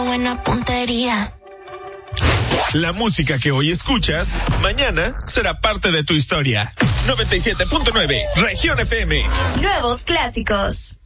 Buena puntería. La música que hoy escuchas, mañana será parte de tu historia. 97.9, Región FM. Nuevos clásicos.